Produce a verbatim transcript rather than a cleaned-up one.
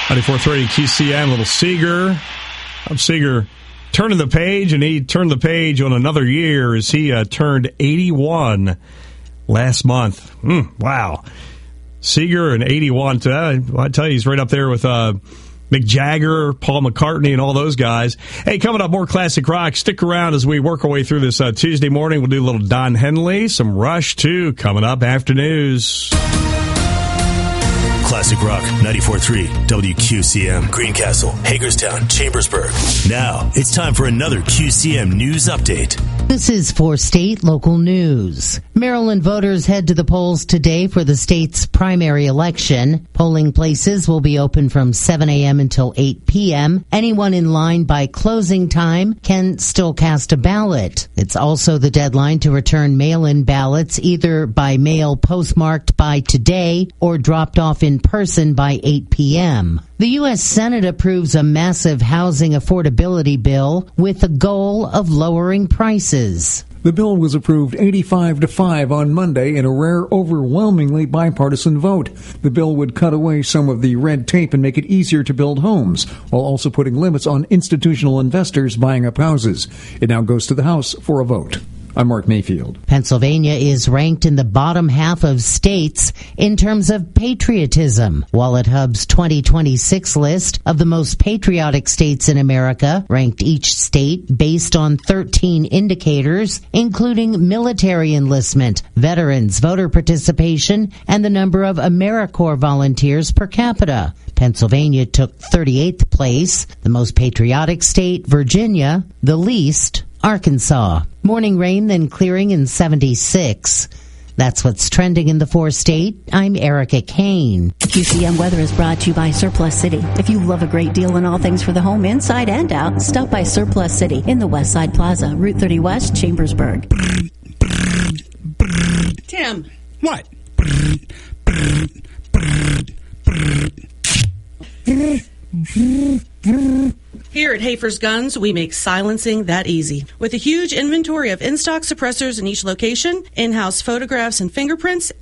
ninety-four three Q C M, little Seeger. I'm Seeger turning the page, and he turned the page on another year as he uh, turned eighty-one last month. Mm, wow. Seeger and eighty-one. Uh, I tell you, he's right up there with uh, Mick Jagger, Paul McCartney, and all those guys. Hey, coming up, more classic rock. Stick around as we work our way through this uh, Tuesday morning. We'll do a little Don Henley, some Rush, too, coming up after news. Classic Rock ninety-four point three W Q C M, Greencastle, Hagerstown, Chambersburg. Now it's time for another Q C M News Update. This is for state local news. Maryland voters head to the polls today for the state's primary election. Polling places will be open from seven a.m. until eight p.m. Anyone in line by closing time can still cast a ballot. It's also the deadline to return mail-in ballots either by mail postmarked by today or dropped off in person by eight p.m. The U S. Senate approves a massive housing affordability bill with the goal of lowering prices. The bill was approved eighty-five to five on Monday in a rare, overwhelmingly bipartisan vote. The bill would cut away some of the red tape and make it easier to build homes, while also putting limits on institutional investors buying up houses. It now goes to the House for a vote. I'm Mark Mayfield. Pennsylvania is ranked in the bottom half of states in terms of patriotism. WalletHub's twenty twenty-six list of the most patriotic states in America ranked each state based on thirteen indicators, including military enlistment, veterans, voter participation, and the number of AmeriCorps volunteers per capita. Pennsylvania took thirty-eighth place, the most patriotic state, Virginia, the least, Arkansas. Morning rain, then clearing in seventy-six. That's what's trending in the four-state. I'm Erica Kane. Q C M weather is brought to you by Surplus City. If you love a great deal on all things for the home, inside and out, stop by Surplus City in the West Side Plaza, Route thirty West, Chambersburg. Tim. What? Here at Hafer's Guns, we make silencing that easy. With a huge inventory of in-stock suppressors in each location, in-house photographs and fingerprints,